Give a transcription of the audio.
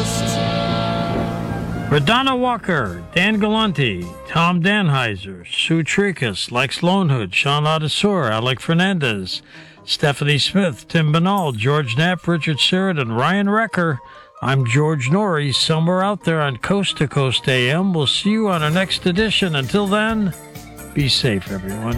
Radonna Walker, Dan Galante, Tom Danheiser, Sue Tricus, Lex Lonehood, Sean Audesor, Alec Fernandez, Stephanie Smith, Tim Banal, George Knapp, Richard Sheridan, Ryan Recker. I'm George Norrie, somewhere out there on Coast to Coast AM. We'll see you on our next edition. Until then, be safe, everyone.